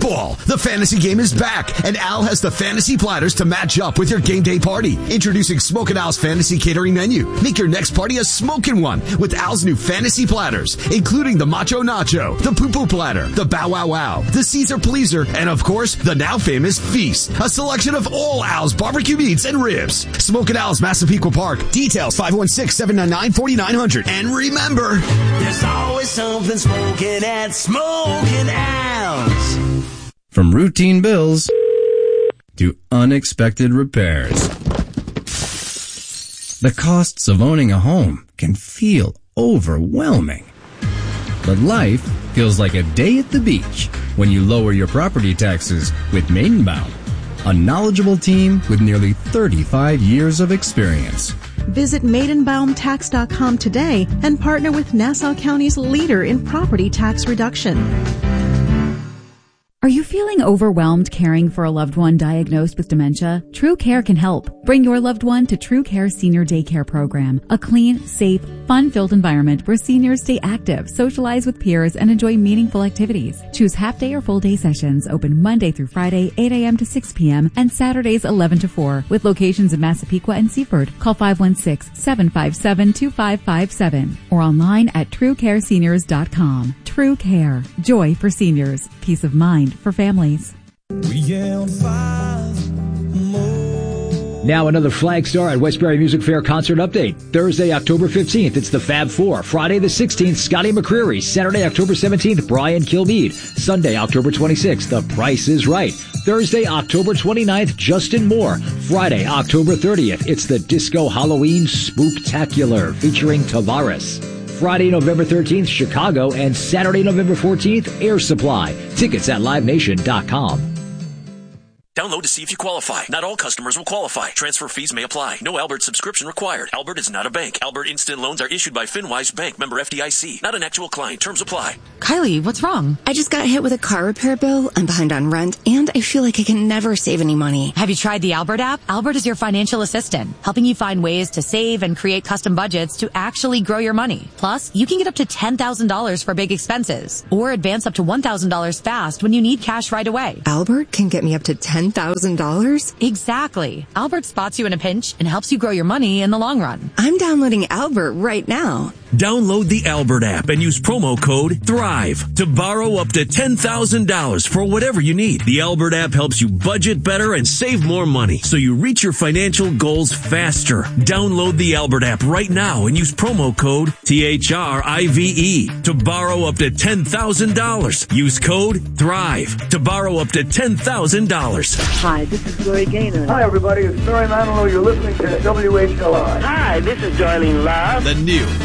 football. The fantasy game is back, and Al has the fantasy platters to match up with your game day party. Introducing Smokin' Al's fantasy catering menu. Make your next party a smokin' one with Al's new fantasy platters, including the Macho Nacho, the Poo Poo Platter, the Bow Wow Wow, the Caesar Pleaser, and of course, the now famous Feast. A selection of all Al's barbecue meats and ribs. Smokin' Al's Massapequa Park. Details 516-799-4900. And remember, there's always something smoking at Smokin' Al's. From routine bills to unexpected repairs, the costs of owning a home can feel overwhelming. But life feels like a day at the beach when you lower your property taxes with Maidenbaum, a knowledgeable team with nearly 35 years of experience. Visit MaidenbaumTax.com today and partner with Nassau County's leader in property tax reduction. Are you feeling overwhelmed caring for a loved one diagnosed with dementia? True Care can help. Bring your loved one to True Care Senior Daycare Program, a clean, safe, fun-filled environment where seniors stay active, socialize with peers, and enjoy meaningful activities. Choose half-day or full-day sessions, open Monday through Friday, 8 a.m. to 6 p.m., and Saturdays, 11 to 4, with locations in Massapequa and Seaford. Call 516-757-2557 or online at TrueCareSeniors.com. True Care. Joy for seniors. Peace of mind for families. Now another Flagstar at Westbury Music Fair concert update. Thursday, October 15th, it's the Fab Four. Friday the 16th, Scotty McCreery. Saturday, October 17th, Brian Kilmeade. Sunday, October 26th, The Price is Right. Thursday, October 29th, Justin Moore. Friday, October 30th, it's the Disco Halloween Spooktacular featuring Tavares. Friday, November 13th, Chicago, and Saturday, November 14th, Air Supply. Tickets at LiveNation.com. Download to see if you qualify. Not all customers will qualify. Transfer fees may apply. No Albert subscription required. Albert is not a bank. Albert Instant Loans are issued by FinWise Bank, member FDIC. Not an actual client. Terms apply. Kylie, what's wrong? I just got hit with a car repair bill. I'm behind on rent, and I feel like I can never save any money. Have you tried the Albert app? Albert is your financial assistant, helping you find ways to save and create custom budgets to actually grow your money. Plus, you can get up to $10,000 for big expenses, or advance up to $1,000 fast when you need cash right away. Albert can get me up to $10,000? Exactly. Albert spots you in a pinch and helps you grow your money in the long run. I'm downloading Albert right now. Download the Albert app and use promo code THRIVE to borrow up to $10,000 for whatever you need. The Albert app helps you budget better and save more money so you reach your financial goals faster. Download the Albert app right now and use promo code THRIVE to borrow up to $10,000. Use code THRIVE to borrow up to $10,000. Hi, this is Lori Gaynor. Hi, everybody. It's Barry Manilow. You're listening to WHLI. Hi, this is Darlene Love. The new